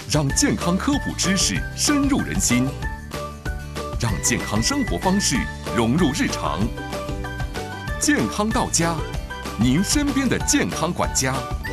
让健康科普知识深入人心，让健康生活方式融入日常。健康到家，您身边的健康管家。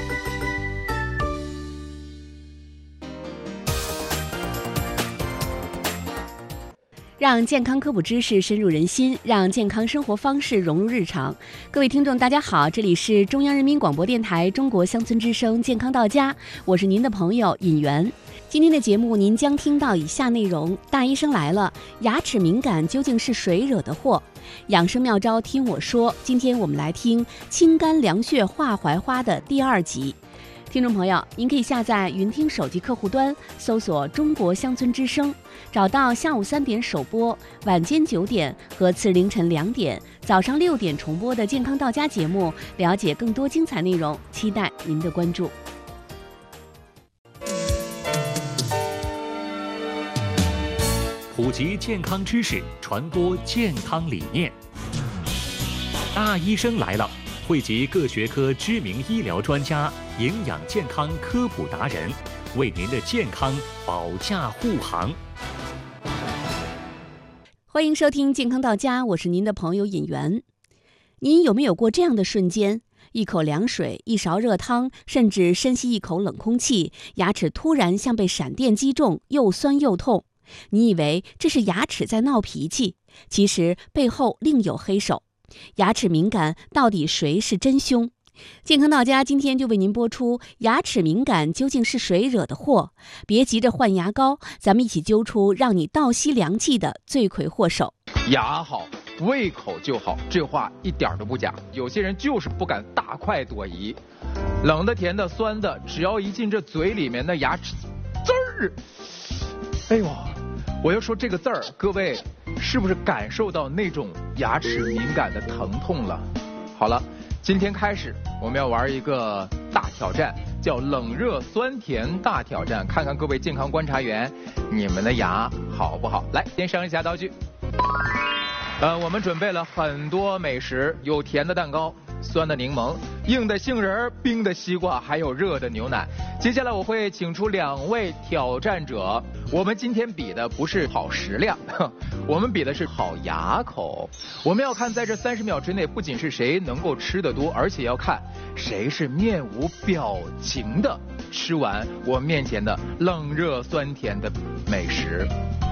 让健康科普知识深入人心，让健康生活方式融入日常。各位听众大家好，这里是中央人民广播电台中国乡村之声健康到家，我是您的朋友尹媛。今天的节目您将听到以下内容：大医生来了，牙齿敏感究竟是谁惹的祸？养生妙招听我说，今天我们来听清肝凉血化槐花的第2集。听众朋友，您可以下载云听手机客户端，搜索中国乡村之声，找到下午3点首播、晚间9点和次日凌晨2点、早上6点重播的健康到家节目，了解更多精彩内容，期待您的关注。 普及健康知识，传播健康理念。大医生来了，汇集各学科知名医疗专家、营养健康科普达人，为您的健康保驾护航。 欢迎收听健康到家，我是您的朋友尹媛。您有没有过这样的瞬间，一口凉水，一勺热汤，甚至深吸一口冷空气，牙齿突然像被闪电击中，又酸又痛？你以为这是牙齿在闹脾气，其实背后另有黑手。牙齿敏感，到底谁是真凶？健康到家今天就为您播出牙齿敏感究竟是谁惹的祸？别急着换牙膏，咱们一起揪出让你倒吸凉气的罪魁祸首。 牙好胃口就好，这话一点都不假。有些人就是不敢大快朵颐，冷的甜的酸的，只要一进这嘴里面，那牙齿滋儿，哎呦，我要说这个字儿，各位是不是感受到那种牙齿敏感的疼痛了？好了，今天开始我们要玩一个大挑战，叫冷热酸甜大挑战，看看各位健康观察员你们的牙好不好。来，先上一下道具。我们准备了很多美食，有甜的蛋糕、酸的柠檬、硬的杏仁、冰的西瓜，还有热的牛奶。接下来我会请出2位挑战者，我们今天比的不是好食量，我们比的是好牙口。我们要看在这30秒之内，不仅是谁能够吃得多，而且要看谁是面无表情的吃完我面前的冷热酸甜的美食。